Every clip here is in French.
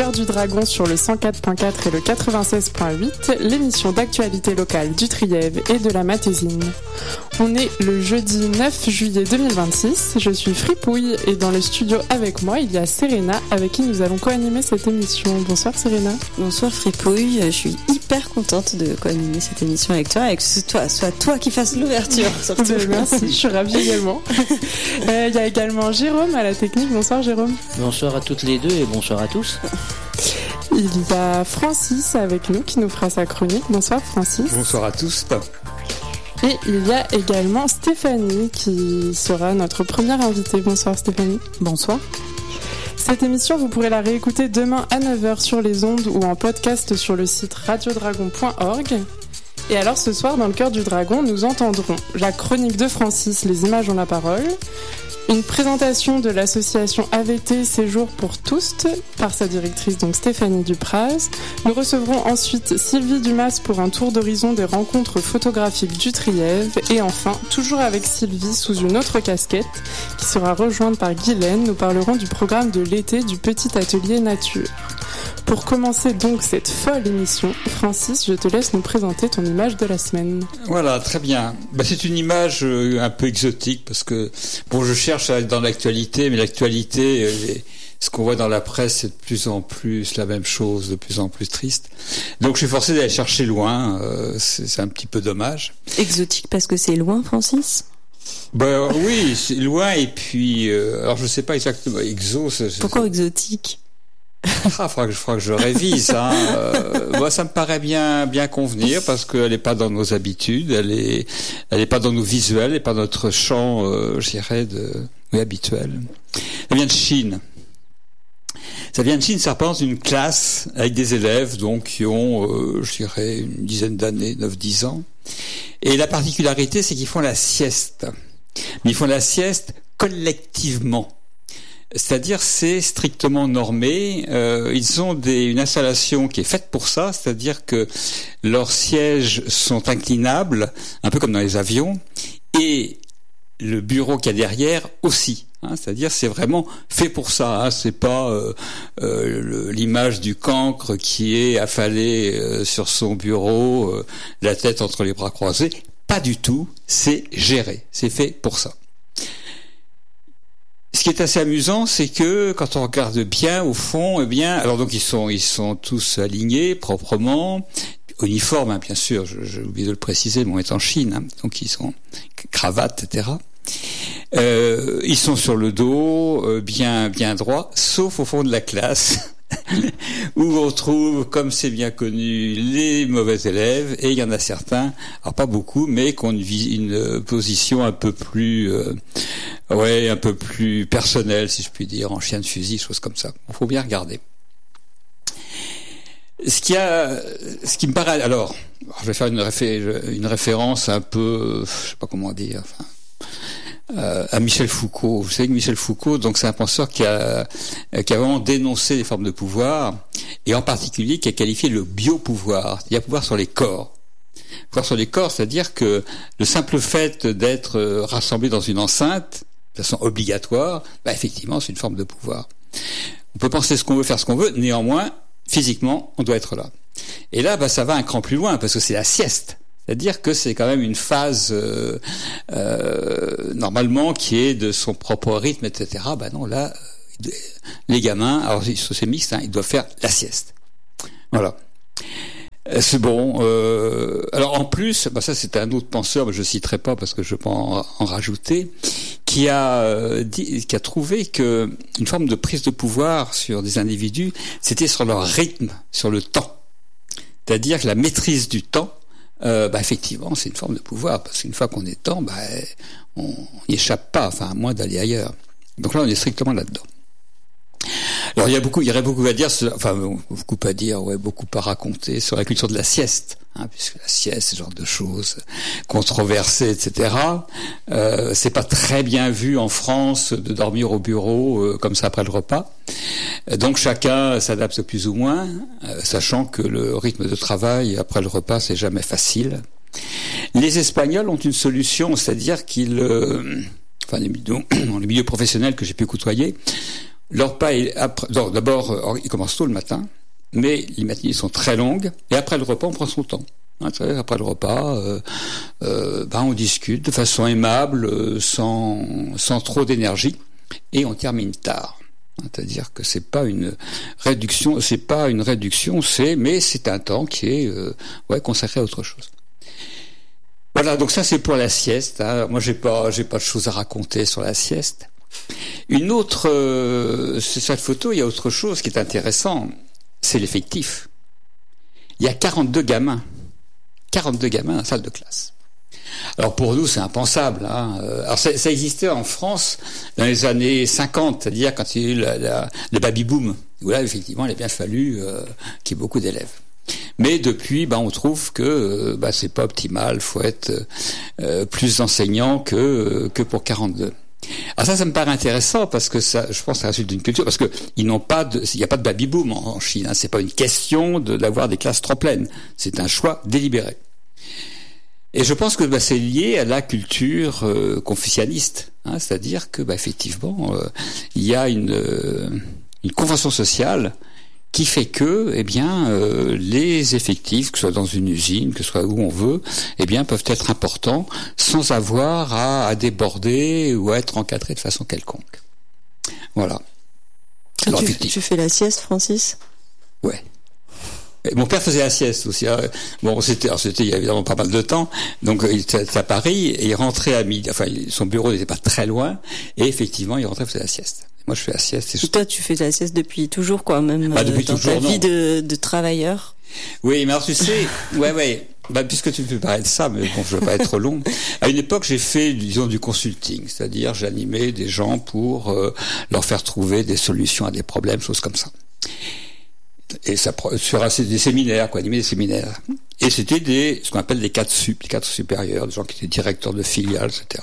Cœur du Dragon sur le 104.4 et le 96.8, l'émission d'actualité locale du Trièves et de la Matésine. On est le jeudi 9 juillet 2026, je suis Fripouille et dans le studio avec moi il y a Serena avec qui nous allons co-animer cette émission. Bonsoir Serena. Bonsoir Fripouille, je suis hyper contente de co-animer cette émission avec toi et que ce soit toi qui fasses l'ouverture surtout. Merci, je suis ravie également. Il y a également Jérôme à la technique. Bonsoir Jérôme. Bonsoir à toutes les deux et bonsoir à tous. Il y a Francis avec nous qui nous fera sa chronique. Bonsoir Francis. Bonsoir à tous. Et il y a également Stéphanie qui sera notre première invitée. Bonsoir Stéphanie. Bonsoir. Cette émission, vous pourrez la réécouter demain à 9h sur les ondes ou en podcast sur le site radiodragon.org. Et alors ce soir, dans le Cœur du Dragon, nous entendrons la chronique de Francis, les images ont la parole, une présentation de l'association AVT Séjour pour tous par sa directrice donc Stéphanie Dupraz. Nous recevrons ensuite Sylvie Dumas pour un tour d'horizon des rencontres photographiques du Trièves. Et enfin, toujours avec Sylvie sous une autre casquette qui sera rejointe par Guylaine, nous parlerons du programme de l'été du petit atelier nature. Pour commencer donc cette folle émission, Francis, je te laisse nous présenter ton image de la semaine. Voilà, très bien. C'est une image un peu exotique parce que, je cherche à être dans l'actualité, mais l'actualité, ce qu'on voit dans la presse, c'est de plus en plus la même chose, de plus en plus triste. Donc je suis forcé d'aller chercher loin, c'est un petit peu dommage. Exotique parce que c'est loin, Francis ? Oui, c'est loin et puis, alors je sais pas exactement, Pourquoi exotique ? Faudra que je révise. Moi, ça me paraît bien convenir parce qu'elle n'est pas dans nos habitudes, elle est pas dans nos visuels, elle n'est pas dans notre champ, habituel. Ça vient de Chine. Ça représente une classe avec des élèves donc qui ont, une dizaine d'années, 9-10 ans. Et la particularité, c'est qu'ils font la sieste. Mais ils font la sieste collectivement. C'est-à-dire, c'est strictement normé. Ils ont une installation qui est faite pour ça, c'est-à-dire que leurs sièges sont inclinables, un peu comme dans les avions, et le bureau qu'il y a derrière aussi. C'est-à-dire, c'est vraiment fait pour ça. C'est pas l'image du cancre qui est affalé sur son bureau, la tête entre les bras croisés. Pas du tout. C'est géré. C'est fait pour ça. Ce qui est assez amusant, c'est que quand on regarde bien au fond, alors donc ils sont tous alignés proprement, uniformes, bien sûr. J'ai oublié de le préciser, mais on est en Chine, donc ils sont cravates, etc. Ils sont sur le dos, bien droit, sauf au fond de la classe. Où on trouve, comme c'est bien connu, les mauvais élèves, et il y en a certains, alors pas beaucoup, mais qui ont une position un peu plus personnelle, si je puis dire, en chien de fusil, choses comme ça. Il faut bien regarder. Ce qui me paraît, alors, je vais faire une référence un peu, je sais pas comment dire, à Michel Foucault. Vous savez que Michel Foucault, donc c'est un penseur qui a vraiment dénoncé les formes de pouvoir, et en particulier qui a qualifié le biopouvoir, c'est-à-dire le pouvoir sur les corps. Le pouvoir sur les corps, c'est-à-dire que le simple fait d'être rassemblé dans une enceinte, de façon obligatoire, effectivement, c'est une forme de pouvoir. On peut penser ce qu'on veut, faire ce qu'on veut, néanmoins, physiquement, on doit être là. Et là, ça va un cran plus loin, parce que c'est la sieste. C'est-à-dire que c'est quand même une phase normalement qui est de son propre rythme, etc. Non, là, les gamins, alors c'est mixte, ils doivent faire la sieste. Voilà. C'est bon. Alors en plus, ça c'est un autre penseur, mais je citerai pas parce que je peux en rajouter, qui a trouvé que une forme de prise de pouvoir sur des individus, c'était sur leur rythme, sur le temps. C'est-à-dire que la maîtrise du temps, effectivement, c'est une forme de pouvoir, parce qu'une fois qu'on est temps, on n'y échappe pas, à moins d'aller ailleurs. Donc là, on est strictement là-dedans. Alors il y aurait beaucoup à dire, beaucoup à raconter sur la culture de la sieste, puisque la sieste, c'est ce genre de choses controversées, etc. C'est pas très bien vu en France de dormir au bureau comme ça après le repas. Donc chacun s'adapte plus ou moins, sachant que le rythme de travail après le repas, c'est jamais facile. Les Espagnols ont une solution, c'est-à-dire qu'ils, dans les milieux professionnels que j'ai pu côtoyer, Leur repas est d'abord, il commence tôt le matin, mais les matinées sont très longues, et après le repas, on prend son temps. Après le repas, on discute de façon aimable, sans trop d'énergie, et on termine tard. C'est-à-dire que c'est pas une réduction, mais c'est un temps qui est consacré à autre chose. Voilà, donc ça c'est pour la sieste. Moi j'ai pas de choses à raconter sur la sieste. Une autre, c'est cette photo, il y a autre chose qui est intéressant, c'est l'effectif. Il y a 42 gamins dans la salle de classe. Alors pour nous, c'est impensable. Alors ça existait en France dans les années 50, c'est-à-dire quand il y a eu le baby-boom, où là, effectivement, il a bien fallu qu'il y ait beaucoup d'élèves. Mais depuis, on trouve que c'est pas optimal, faut être plus d'enseignants que pour 42. Alors ça me paraît intéressant parce que ça, je pense, que ça résulte d'une culture, parce que il n'y a pas de baby-boom en Chine. C'est pas une question d'avoir des classes trop pleines. C'est un choix délibéré. Et je pense que c'est lié à la culture confucianiste, c'est-à-dire que effectivement, il y a une convention sociale qui fait que, les effectifs, que ce soit dans une usine, que ce soit où on veut, peuvent être importants sans avoir à déborder ou à être encadrés de façon quelconque. Voilà. Alors, tu fais la sieste, Francis ? Ouais. Et mon père faisait la sieste aussi. C'était il y a évidemment pas mal de temps. Donc il était à Paris et il rentrait à midi. Enfin, son bureau n'était pas très loin et effectivement, il rentrait et faisait la sieste. Moi, je fais la sieste. Et toi, tu fais la sieste depuis toujours, quoi, même depuis dans toujours, ta vie de travailleur. Oui, mais alors tu sais, ouais. Puisque tu me fais parler de ça, mais bon, je veux pas être trop long. À une époque, j'ai fait, disons, du consulting, c'est-à-dire j'animais des gens pour leur faire trouver des solutions à des problèmes, choses comme ça. Et ça sur des séminaires, animer des séminaires. Et c'était ce qu'on appelle des cadres supérieurs, des gens qui étaient directeurs de filiales, etc.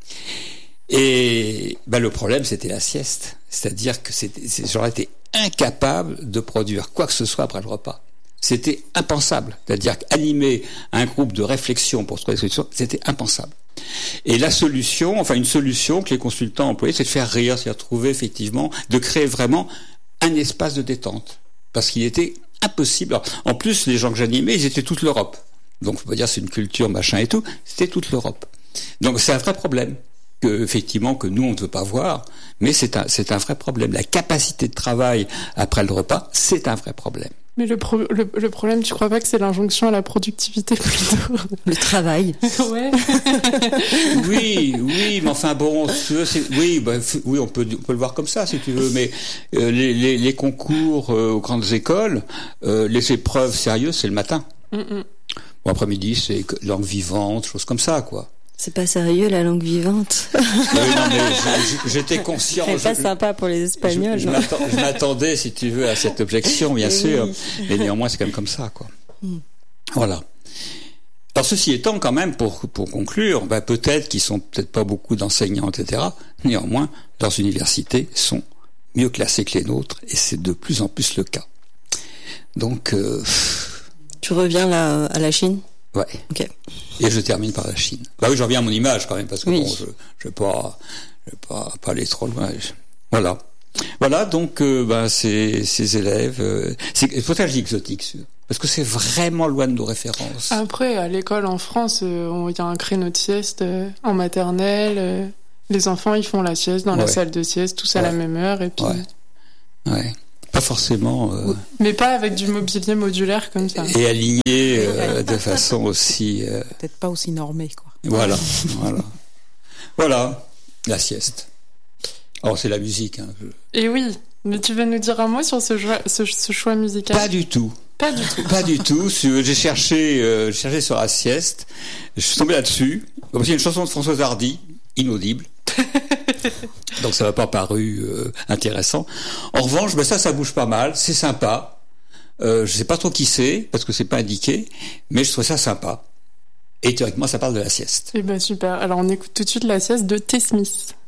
Et le problème, c'était la sieste. C'est-à-dire que ces gens-là étaient incapables de produire quoi que ce soit après le repas. C'était impensable. C'est-à-dire qu'animer un groupe de réflexion pour trouver des solutions, c'était impensable. Et une solution que les consultants employaient, c'est de faire rire, c'est-à-dire trouver effectivement, de créer vraiment un espace de détente. Parce qu'il était impossible. Alors, en plus, les gens que j'animais, ils étaient toute l'Europe. Donc, je peux dire, c'est une culture, machin et tout. C'était toute l'Europe. Donc, c'est un vrai problème. Effectivement, que nous, on ne veut pas voir. Mais c'est un vrai problème. La capacité de travail après le repas, c'est un vrai problème. Mais le problème, tu crois pas que c'est l'injonction à la productivité plutôt ? Le travail. Ouais. Oui, mais enfin bon, on peut le voir comme ça si tu veux, mais les concours aux grandes écoles, les épreuves sérieuses, c'est le matin. Bon, après-midi, c'est langue vivante, choses comme ça, quoi. C'est pas sérieux, la langue vivante. Non, mais j'étais conscient. C'est pas sympa pour les Espagnols. Je m'attendais, si tu veux, à cette objection, bien sûr. Mais néanmoins, c'est quand même comme ça, quoi. Voilà. Alors, ceci étant, quand même, pour conclure, peut-être qu'ils sont peut-être pas beaucoup d'enseignants, etc. Néanmoins, leurs universités sont mieux classées que les nôtres, et c'est de plus en plus le cas. Donc, Tu reviens là, à la Chine ? Ouais. Ok. Et je termine par la Chine. Oui, je reviens à mon image quand même, parce que je vais pas aller trop loin. Voilà, donc, ces élèves, c'est pour ça que je dis exotique, parce que c'est vraiment loin de nos références. Après, à l'école en France, il y a un créneau de sieste en maternelle. Les enfants, ils font la sieste dans la salle de sieste, tous à la même heure, et puis. Ouais. Pas forcément. Mais pas avec du mobilier modulaire comme ça. Et aligné de façon aussi. Peut-être pas aussi normé, quoi. Voilà, la sieste. Alors c'est la musique. Et oui, mais tu veux nous dire un mot sur ce choix musical ? Pas du tout. Pas du tout. J'ai cherché sur la sieste. Je suis tombé là-dessus. Il y a une chanson de Françoise Hardy, inaudible. Donc ça m'a pas paru intéressant. En revanche, ça bouge pas mal, c'est sympa. Je sais pas trop qui c'est parce que c'est pas indiqué, mais je trouve ça sympa. Et théoriquement, ça parle de la sieste. Super. Alors on écoute tout de suite la sieste de T. Smith.